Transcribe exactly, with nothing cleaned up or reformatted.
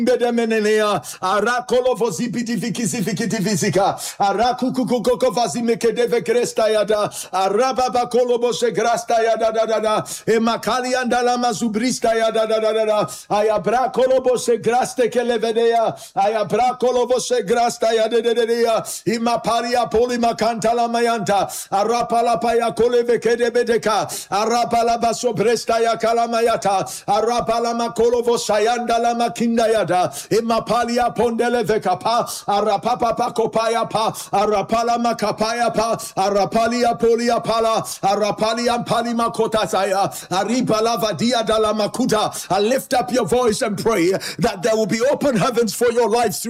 Bedemenea, Arakolo Vosipiti Vikisifikiti Visika, Arakukuko Vasimeke Cresta Yada, Arababa Kolobose Grasta Yada da da da, Emakali and Alama Zubrista Yada da da da, Ayabra Kolobose Graste Kelevedea, Ayabra Kolobose Grasta Yada da da da, Imaparia Polima Cantala Mayanta, Arapalapaya Koleveke de Bedeka, Arapalaba Sobresta Yakalamayata, Arapalama Kolovo Sayanda Lama Kindayada. Imapalia pondele vekapa, arapapa pakopaya pa, arapala makapaya pa, arapalia polia pala, arapalia palima kotasaya, aripala vadia dala makuta. I lift up your voice and pray that there will be open heavens for your life.